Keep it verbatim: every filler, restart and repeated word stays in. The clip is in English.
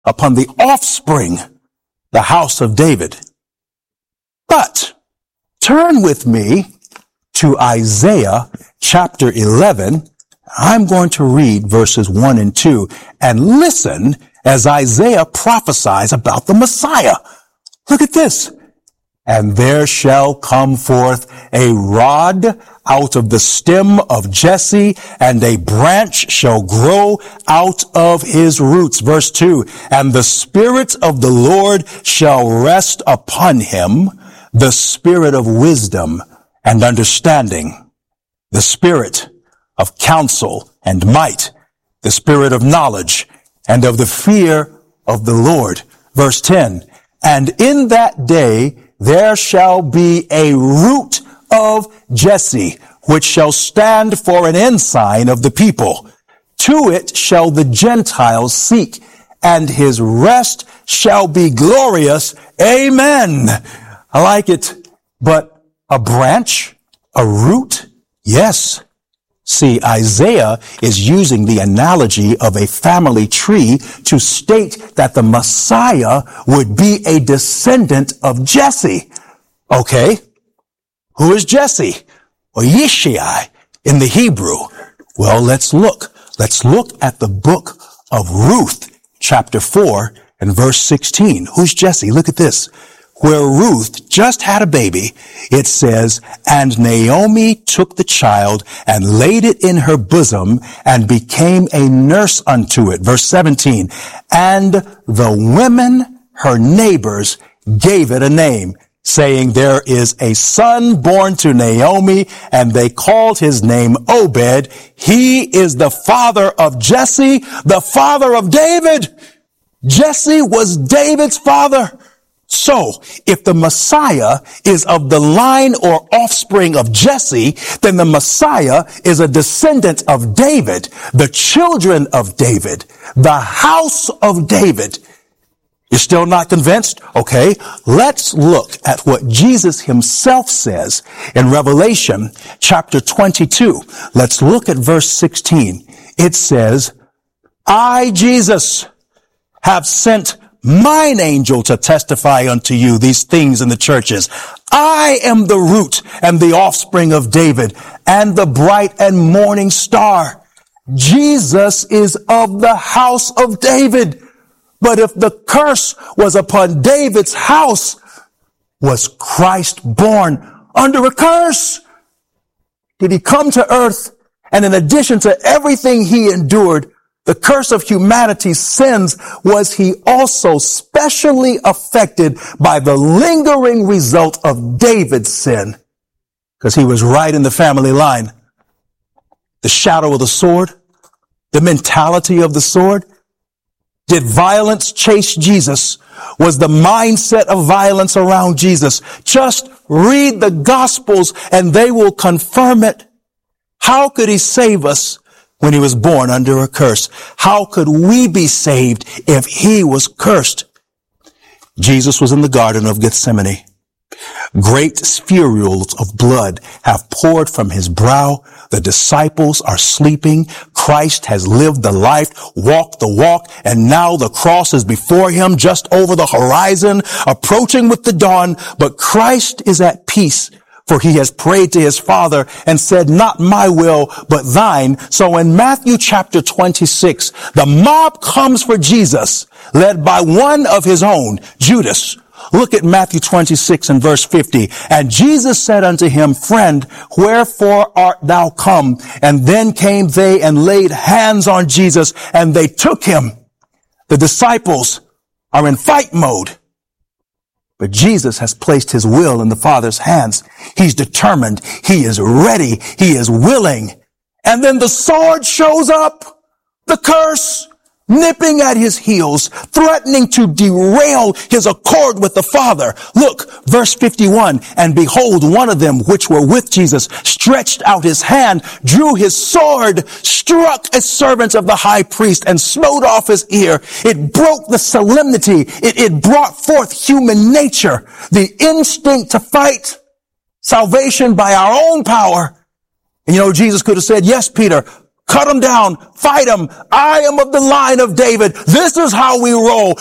upon the offspring, the house of David. But turn with me to Isaiah chapter eleven. I'm going to read verses one and two and listen as Isaiah prophesies about the Messiah. Look at this. And there shall come forth a rod out of the stem of Jesse, and a branch shall grow out of his roots. Verse two, and the Spirit of the Lord shall rest upon him, the Spirit of wisdom and understanding, the Spirit of counsel and might, the Spirit of knowledge and of the fear of the Lord. Verse ten, and in that day there shall be a root of Jesse, which shall stand for an ensign of the people. To it shall the Gentiles seek, and his rest shall be glorious. Amen. I like it. But a branch, a root? Yes. See, Isaiah is using the analogy of a family tree to state that the Messiah would be a descendant of Jesse. Okay, who is Jesse? Or Yishai in the Hebrew? Well, let's look. Let's look at the book of Ruth, chapter four and verse sixteen. Who's Jesse? Look at this. Where Ruth just had a baby, it says, and Naomi took the child and laid it in her bosom and became a nurse unto it. Verse seventeen, and the women, her neighbors, gave it a name, saying, there is a son born to Naomi, and they called his name Obed. He is the father of Jesse, the father of David. Jesse was David's father. So, if the Messiah is of the line or offspring of Jesse, then the Messiah is a descendant of David, the children of David, the house of David. You're still not convinced? Okay, let's look at what Jesus himself says in Revelation chapter twenty-two. Let's look at verse sixteen. It says, I, Jesus, have sent mine angel to testify unto you these things in the churches. I am the root and the offspring of David and the bright and morning star. Jesus is of the house of David. But if the curse was upon David's house, was Christ born under a curse? Did he come to earth, and in addition to everything he endured, the curse of humanity's sins, was he also specially affected by the lingering result of David's sin? Because he was right in the family line. The shadow of the sword, the mentality of the sword. Did violence chase Jesus? Was the mindset of violence around Jesus? Just read the Gospels and they will confirm it. How could he save us when he was born under a curse? How could we be saved if he was cursed? Jesus was in the Garden of Gethsemane. Great spherules of blood have poured from his brow. The disciples are sleeping. Christ has lived the life, walked the walk, and now the cross is before him, just over the horizon, approaching with the dawn. But Christ is at peace, for he has prayed to his Father and said, not my will, but thine. So in Matthew chapter twenty-six, the mob comes for Jesus, led by one of his own, Judas. Look at Matthew twenty-six and verse fifty. And Jesus said unto him, friend, wherefore art thou come? And then came they and laid hands on Jesus, and they took him. The disciples are in fight mode. But Jesus has placed his will in the Father's hands. He's determined. He is ready. He is willing. And then the sword shows up. The curse. Nipping at his heels, threatening to derail his accord with the Father. Look, verse fifty-one, and behold, one of them which were with Jesus stretched out his hand, drew his sword, struck a servant of the high priest, and smote off his ear. It broke the solemnity. It, it brought forth human nature, the instinct to fight, salvation by our own power. And you know, Jesus could have said, yes, Peter, cut them down, fight them. I am of the line of David. This is how we roll.